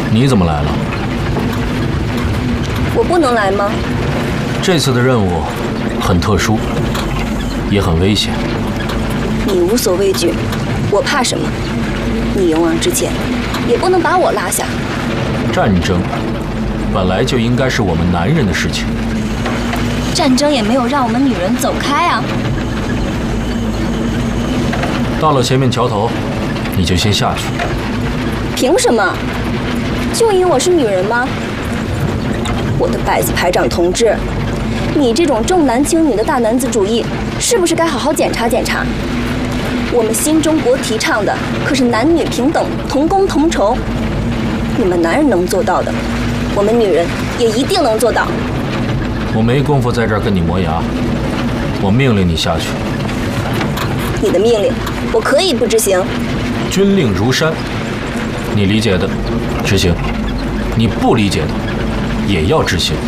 你怎么来了？ 我不能来吗？ 这次的任务很特殊，也很危险。 你无所畏惧，我怕什么？你勇往直前，也不能把我拉下。 战争本来就应该是我们男人的事情。 战争也没有让我们女人走开啊。 到了前面桥头，你就先下去。 凭什么？就因为我是女人吗？我的百子排长同志，你这种重男轻女的大男子主义，是不是该好好检查检查？我们新中国提倡的可是男女平等、同工同酬。你们男人能做到的，我们女人也一定能做到。 我没工夫在这儿跟你磨牙，我命令你下去。 你的命令，我可以不执行。 军令如山，你理解的执行，你不理解的也要执行。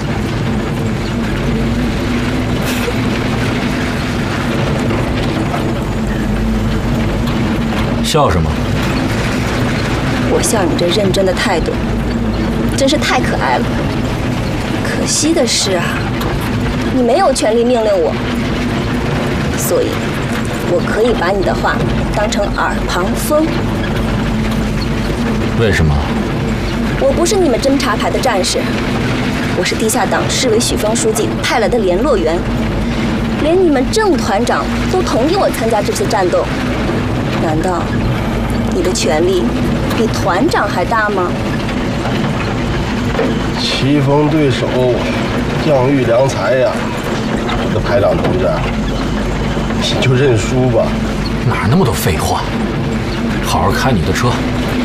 笑什么？ 我笑你这认真的态度，真是太可爱了。可惜的是啊，你没有权利命令我，所以我可以把你的话当成耳旁风。 为什么？ 我不是你们侦察排的战士，我是地下党市委许峰书记派来的联络员，连你们郑团长都同意我参加这次战斗，难道你的权力比团长还大吗？ 棋逢对手，将遇良才呀！我的排长同志，你就认输吧。 哪那么多废话？好好开你的车，